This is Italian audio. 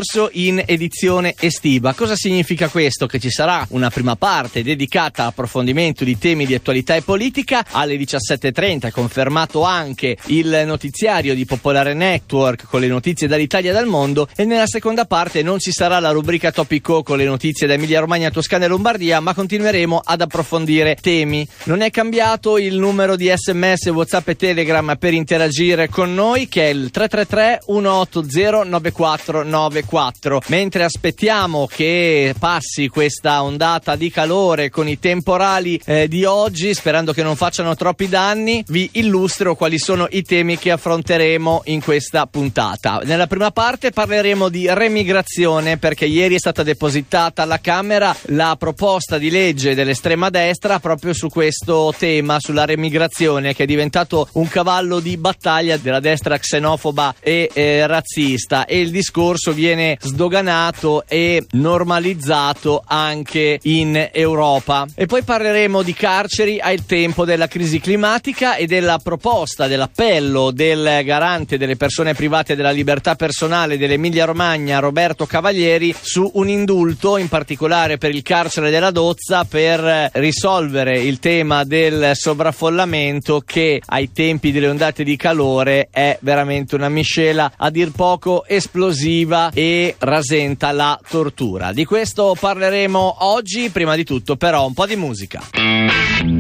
discorso in edizione estiva. Cosa significa questo? Che ci sarà una prima parte dedicata all'approfondimento di temi di attualità e politica alle 17:30, confermato anche il notiziario di Popolare Network con le notizie dall'Italia e dal mondo, e nella seconda parte non ci sarà la rubrica Topico con le notizie da Emilia Romagna, Toscana e Lombardia, ma continueremo ad approfondire temi. Non è cambiato il numero di SMS, WhatsApp e Telegram per interagire con noi, che è il 333 180 9494. Mentre aspettiamo che passi questa ondata di calore con i temporali di oggi, sperando che non facciano troppi danni, vi illustro quali sono i temi che affronteremo in questa puntata. Nella prima parte parleremo di remigrazione, perché ieri è stata depositata alla Camera la proposta di legge dell'estrema destra proprio su questo tema, sulla remigrazione, che è diventato un cavallo di battaglia della destra xenofoba e razzista, e il discorso viene sdoganato e normalizzato anche in Europa. E poi parleremo di carceri al tempo della crisi climatica e della proposta, dell'appello del garante delle persone private della libertà personale dell'Emilia Romagna, Roberto Cavalieri, su un indulto, in particolare per il carcere della Dozza, per risolvere il tema del sovraffollamento, che ai tempi delle ondate di calore è veramente una miscela a dir poco esplosiva e rasenta la tortura. Di questo parleremo oggi. Prima di tutto però un po' di musica.